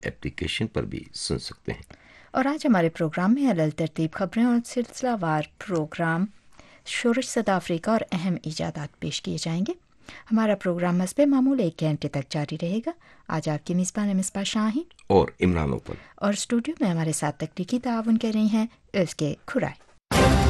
Application पर भी सुन सकते हैं। और आज हमारे प्रोग्राम में अलग तरतीब खबरें और सिलसिलावार प्रोग्राम शोरश सदा अफ्रीका और अहम इजादात पेश किए जाएंगे। हमारा प्रोग्राम हस्बे मामूल 1 घंटे तक जारी रहेगा। आज आपकी मिसबान मिसबा शाहीन और इमरान ओपन और स्टूडियो में हमारे साथ तकनीकी ताउन कर रही हैं उसके खुराई।